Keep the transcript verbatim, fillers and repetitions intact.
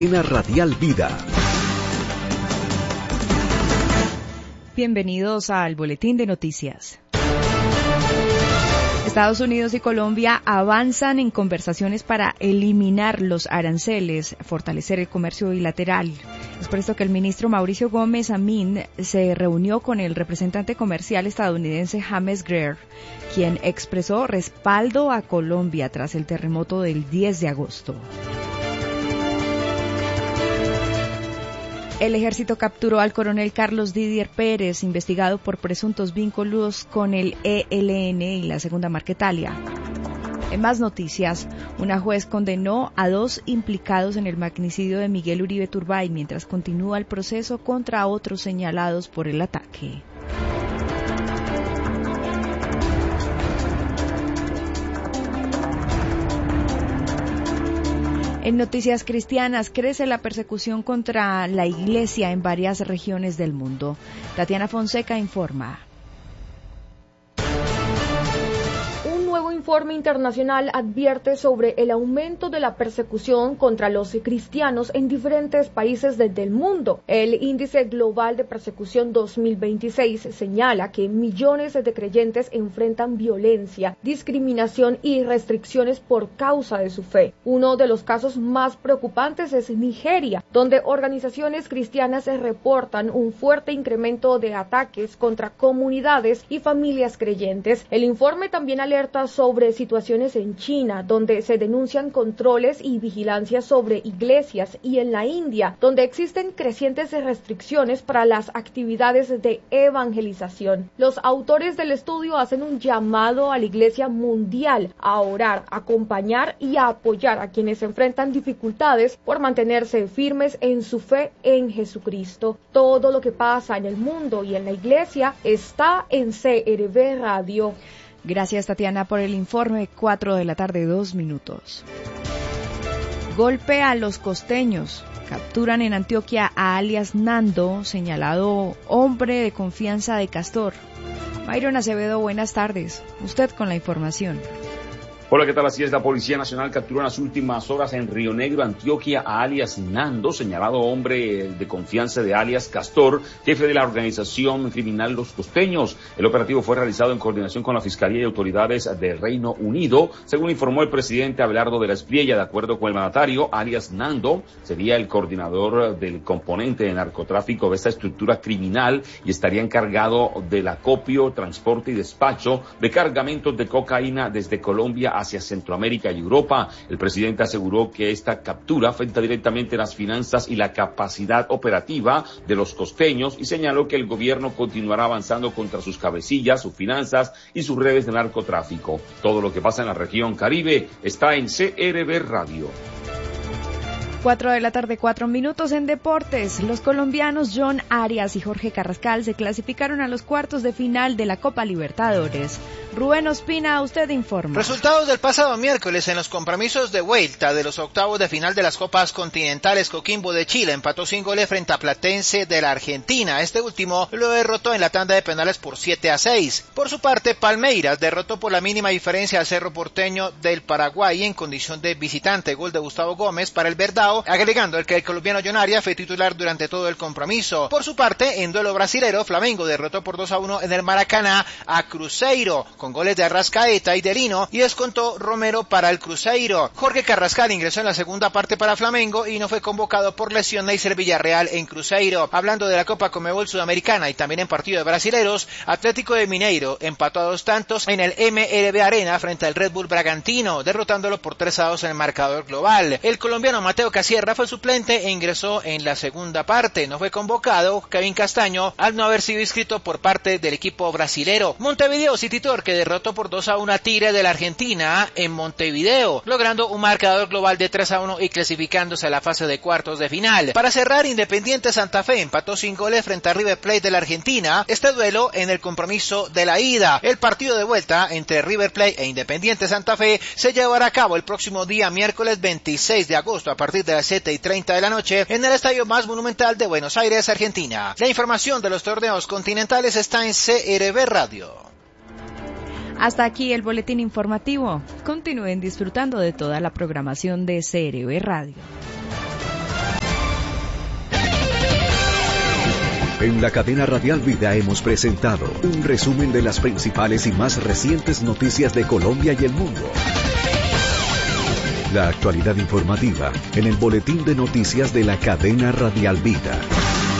Cadena Radial Vida. Bienvenidos al Boletín de Noticias. Estados Unidos y Colombia avanzan en conversaciones para eliminar los aranceles, fortalecer el comercio bilateral. Es por esto que el ministro Mauricio Gómez Amín se reunió con el representante comercial estadounidense James Greer, quien expresó respaldo a Colombia tras el terremoto del diez de agosto. El ejército capturó al coronel Carlos Didier Pérez, investigado por presuntos vínculos con el E L N y la Segunda Marquetalia. En más noticias, una juez condenó a dos implicados en el magnicidio de Miguel Uribe Turbay, mientras continúa el proceso contra otros señalados por el ataque. En noticias cristianas, crece la persecución contra la Iglesia en varias regiones del mundo. Tatiana Fonseca informa. Un nuevo informe internacional advierte sobre el aumento de la persecución contra los cristianos en diferentes países del mundo. El Índice Global de Persecución dos mil veintiséis señala que millones de creyentes enfrentan violencia, discriminación y restricciones por causa de su fe. Uno de los casos más preocupantes es Nigeria, donde organizaciones cristianas reportan un fuerte incremento de ataques contra comunidades y familias creyentes. El informe también alerta sobre situaciones en China, donde se denuncian controles y vigilancia sobre iglesias, y en la India, donde existen crecientes restricciones para las actividades de evangelización. Los autores del estudio hacen un llamado a la Iglesia mundial a orar, acompañar y a apoyar a quienes enfrentan dificultades por mantenerse firmes en su fe en Jesucristo. Todo lo que pasa en el mundo y en la Iglesia está en C R V Radio. Gracias, Tatiana, por el informe. Cuatro de la tarde, dos minutos. Golpe a los costeños. Capturan en Antioquia a alias Nando, señalado hombre de confianza de Castor. Myron Acevedo, buenas tardes. Usted con la información. Hola, ¿qué tal? Así es, la Policía Nacional capturó en las últimas horas en Río Negro, Antioquia, a alias Nando, señalado hombre de confianza de alias Castor, jefe de la organización criminal Los Costeños. El operativo fue realizado en coordinación con la Fiscalía y autoridades del Reino Unido. Según informó el presidente Abelardo de la Espriella, de acuerdo con el mandatario, alias Nando sería el coordinador del componente de narcotráfico de esta estructura criminal y estaría encargado del acopio, transporte y despacho de cargamentos de cocaína desde Colombia hacia Centroamérica y Europa. El presidente aseguró que esta captura afecta directamente las finanzas y la capacidad operativa de los costeños y señaló que el gobierno continuará avanzando contra sus cabecillas, sus finanzas y sus redes de narcotráfico. Todo lo que pasa en la región Caribe está en C R V Radio. Cuatro de la tarde, cuatro minutos en deportes. Los colombianos John Arias y Jorge Carrascal se clasificaron a los cuartos de final de la Copa Libertadores. Rubén Ospina, usted informa. Resultados del pasado miércoles en los compromisos de vuelta de los octavos de final de las Copas Continentales. Coquimbo de Chile empató sin goles frente a Platense de la Argentina. Este último lo derrotó en la tanda de penales por siete a seis. Por su parte, Palmeiras derrotó por la mínima diferencia al Cerro Porteño del Paraguay en condición de visitante. Gol de Gustavo Gómez para el Verdao, agregando el que el colombiano John Arias fue titular durante todo el compromiso. Por su parte, en duelo brasilero, Flamengo derrotó por dos a uno en el Maracaná a Cruzeiro, con goles de Arrascaeta y Derino, y descontó Romero para el Cruzeiro. Jorge Carrascal ingresó en la segunda parte para Flamengo y no fue convocado por lesión Neisser Villarreal en Cruzeiro. Hablando de la Copa Conmebol Sudamericana y también en partido de brasileros, Atlético de Mineiro empató a dos tantos en el M L B Arena frente al Red Bull Bragantino, derrotándolo por tres a dos en el marcador global. El colombiano Mateo Casierra fue suplente e ingresó en la segunda parte. No fue convocado Kevin Castaño al no haber sido inscrito por parte del equipo brasilero. Montevideo City Torque derrotó por dos a uno a Tigre de la Argentina en Montevideo, logrando un marcador global de tres a uno y clasificándose a la fase de cuartos de final. Para cerrar, Independiente Santa Fe empató sin goles frente a River Plate de la Argentina, este duelo en el compromiso de la ida. El partido de vuelta entre River Plate e Independiente Santa Fe se llevará a cabo el próximo día miércoles veintiséis de agosto a partir de las siete y treinta de la noche en el estadio más monumental de Buenos Aires, Argentina. La información de los torneos continentales está en C R V Radio. Hasta aquí el boletín informativo. Continúen disfrutando de toda la programación de C R V Radio. En la cadena Radial Vida hemos presentado un resumen de las principales y más recientes noticias de Colombia y el mundo. La actualidad informativa en el boletín de noticias de la cadena Radial Vida.